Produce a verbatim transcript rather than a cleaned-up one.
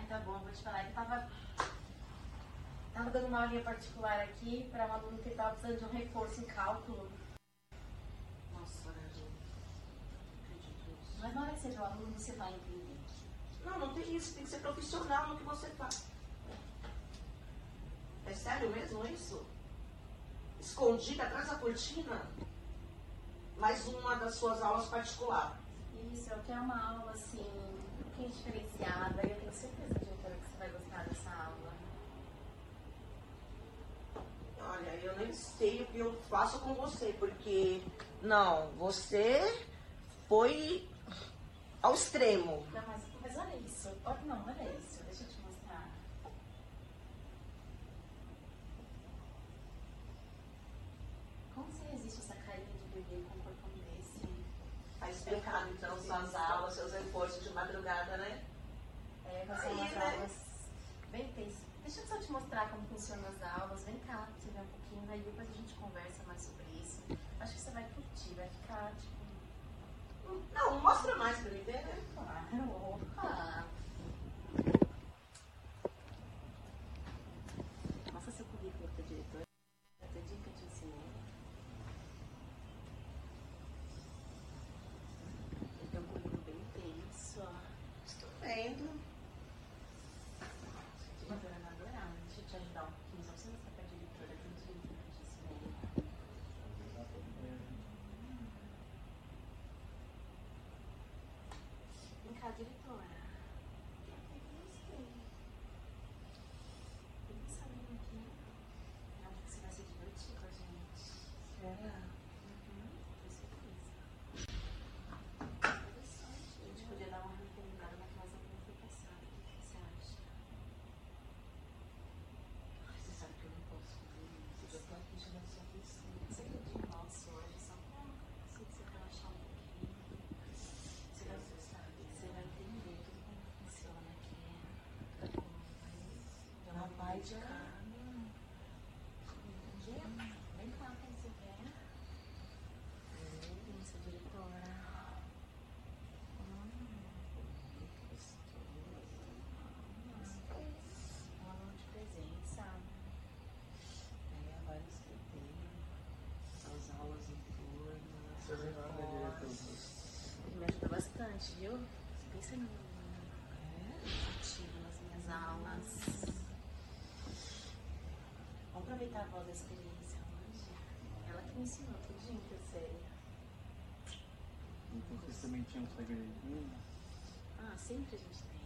tá bom, vou te falar. Eu tava, tava dando uma aulinha particular aqui para um aluno que tava precisando de um reforço em cálculo. Nossa, né, gente? Não acredito nisso. Mas na hora que você vê o aluno, você vai entender. Não, não tem isso. Tem que ser profissional no que você faz. É sério mesmo isso? Escondida atrás da cortina? Mais uma das suas aulas particulares. Isso, eu quero uma aula assim, um pouquinho diferenciada. E eu tenho certeza, diretora, que você vai gostar dessa aula. Olha, eu nem sei o que eu faço com você, porque, não, você foi ao extremo. Não, mas, mas olha isso. Olha, não, olha isso. Deixa eu te mostrar. Como você resiste a essa carinha de bebê com um corpão desse? Tá explicado, então, suas aulas, seus reforços de madrugada, né? É, vai ser Aí, umas né? aulas bem intensas. Deixa eu só te mostrar como funcionam as aulas. Vem cá, pra você ver um pouquinho. Daí depois a gente conversa mais sobre isso. Acho que você vai curtir, vai ficar, tipo... Não, mostra mais pra mim ver, né? Claro, opa! Mostra seu currículo para diretor. Até dia que eu te ensinei. Ele tem um currículo bem intenso, ó. Estou vendo. Mas eu não adorar, deixa eu te ajudar um pouquinho. Só você mostrar pra diretora aquele dia que eu te ensinei. Vem cá, diretora. Pensa bem aqui. Eu acho que você vai se divertir com a gente. Será? Uhum, com certeza. Interessante. A gente podia dar uma relembrada naquelas aulas do passado. O que você acha? Ai, você sabe que eu não posso fazer isso. Eu já tô aqui chamando sua atenção. Você quer de nosso hoje, só pra assim, você relaxar um pouquinho. Você vai, você vai entender tudo como funciona aqui. Ela vai de cá. Entendi? Vem cá quando você quer. Isso, diretora. Hum. Um aluno de presença. É, agora eu escutei. As aulas em turma, Ele me ajuda bastante, viu? Pensa em mim. Ativo nas minhas aulas. Vamos aproveitar a voz da experiência hoje. Ela que me ensinou tudinho que eu sei. Então vocês também tinham um segredinho? Ah, sempre a gente tem.